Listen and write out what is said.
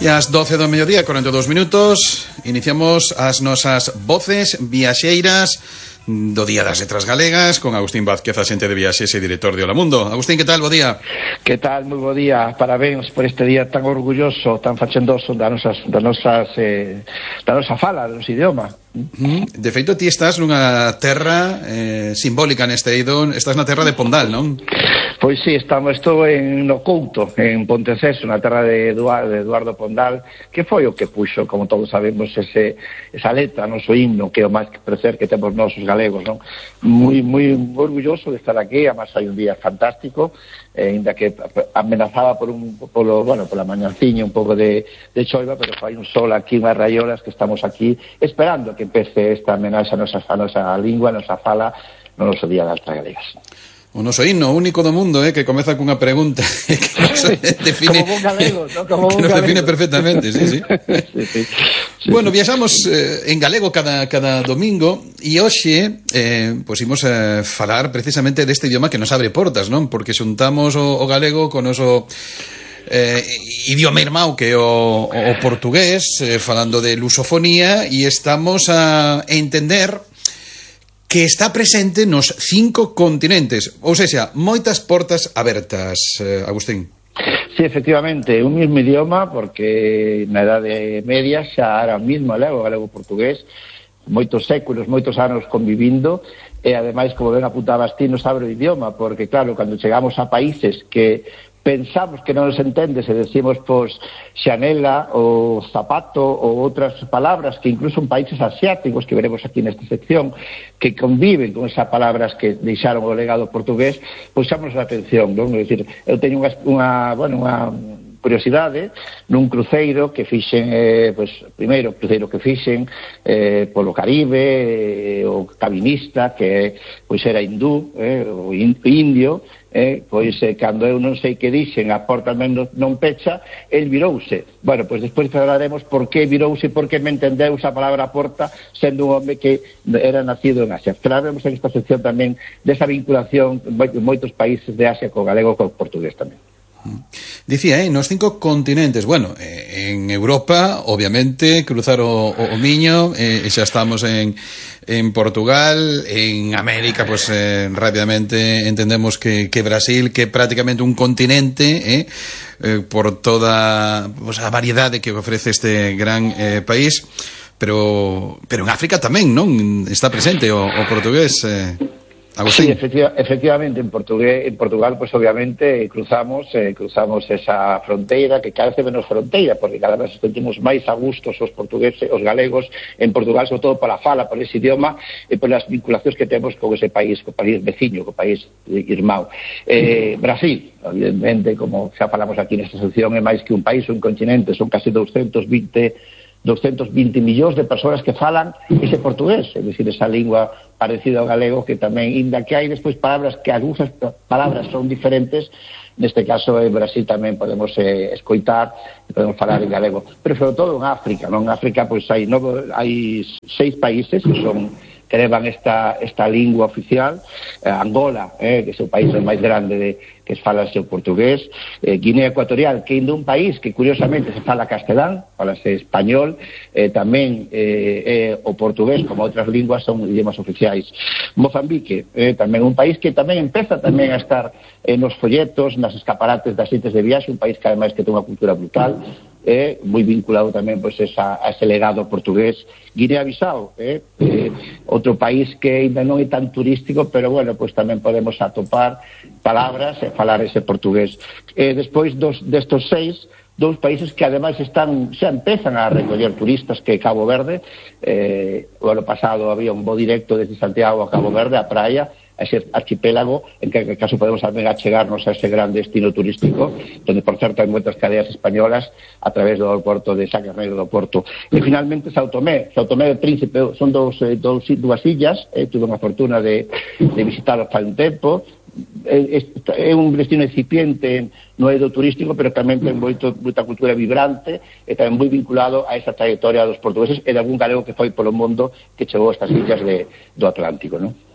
E ás 12 do mediodía, 42 minutos, iniciamos as nosas voces viaxeiras do Día das Letras Galegas con Agustín Vázquez, axente de viaxes e director de Hola Mundo. Agustín, que tal? Bo día. Que tal? Moi bo día. Parabéns por este día tan orgulloso, tan fachendoso da nosa fala, do noso idioma. De feito, ti estás nunha terra simbólica neste eido, estás na terra de Pondal, non? Pois sí, estou no Couto, en Ponteceso, na terra de Eduardo Pondal, que foi o que puxo, como todos sabemos, esa letra, noso himno, que é o máis prazer que temos nosos galegos, non? Moi orgulloso de estar aquí, además hai un día fantástico, ainda que amenazaba pola mañanciña un pouco de choiva, pero fai un sol aquí, unhas raiolas, que estamos aquí esperando que empece esta amenaza a nosa lingua, a nosa fala, no noso Día das Letras Galegas. O noso himno único do mundo, que comeza cunha pregunta que nos define, como un galego, ¿no? Como que un nos galego. define perfectamente, sí. Sí. Bueno, viaxamos en galego cada domingo e hoxe pois imos falar precisamente deste idioma que nos abre portas, non? Porque xuntamos o galego con o noso idioma irmão que é o portugués, falando de lusofonía, e estamos a entender que está presente nos 5 continentes, ou seja, moitas portas abertas, Agustín. Sí, efectivamente, un mismo idioma, porque na Edade Media xa era o mismo galego-portugués, moitos séculos, moitos anos convivindo, e ademais, como ben apuntabas ti, nos abre o idioma, porque claro, cando chegamos a países que pensamos que non nos entendes e decimos, pois, xanela ou zapato ou outras palabras que incluso en países asiáticos, que veremos aquí nesta sección, que conviven con esas palabras que deixaron o legado portugués, pois xamos a atención, non? É dicir, eu teño unha curiosidade nun cruceiro que fixen, primeiro cruceiro que fixen polo Caribe, o cabinista que era hindú, o indio, pois cando eu non sei que dixen, a porta non pecha, el virouse. Bueno, pois despois falaremos por que virouse, por que me entendeu esa palabra porta, sendo un home que era nacido en Asia. Falaremos en esta sección tamén desa vinculación de moitos países de Asia co galego e co portugués tamén. Dicía, nos 5 continentes. Bueno, en Europa, obviamente, cruzar o Miño, xa estamos en Portugal. En América, pues rápidamente entendemos que Brasil, que é prácticamente un continente, por toda a variedade que ofrece este gran país, pero en África tamén, non? Está presente o portugués, Agustín. Sí, efectivamente, en Portugal, pues obviamente cruzamos esa fronteira, que cada vez menos fronteira, porque cada vez sentimos máis a gustos os portugueses, os galegos en Portugal, sobre todo pola fala, por ese idioma e polas vinculacións que temos con ese país, co país veciño, co país irmão. Brasil, evidentemente, como xa falamos aquí nesta sección, é máis que un país, un continente, son casi 220 millóns de persoas que falan ese portugués, é dicir, esa lingua parecida ao galego, que tamén, inda que hai despois palabras que algunhas palabras son diferentes, neste caso en Brasil tamén podemos escoitar e podemos falar en galego, pero sobre todo en África, non? En África pois hai 6 países que levan esta lingua oficial, Angola, que é o país máis grande que falase o portugués, Guinea Ecuatorial, que é un país que curiosamente se fala castelán, falase español, tamén o portugués, como outras linguas, son idiomas oficiais. Mozambique, tamén un país que tamén empeza tamén a estar nos folletos, nas escaparates das sites de viaxe, un país que ademais que ten unha cultura brutal, moi vinculado tamén pois, a ese legado portugués. Guinea-Bissau, outro país que ainda non é tan turístico, pero bueno, pois tamén podemos atopar palabras e falar ese portugués. Despois destos 6, 2 países que ademais xa empezan a recoller turistas, que é Cabo Verde. O ano pasado había un voo directo desde Santiago a Cabo Verde, a praia, a ese archipélago, en que caso podemos tamén achegarnos a ese gran destino turístico, donde por certo hai moitas cadeas españolas a través do porto de San Carneiro do Porto. E finalmente São Tomé e Príncipe, son dúas illas, tuve unha fortuna de visitarlos fai un tempo. É un destino incipiente no eido turístico, pero tamén ten moita cultura vibrante e tamén moi vinculado a esa trayectoria dos portugueses e de algún galego que foi polo mundo que chegou a estas illas do Atlántico, non?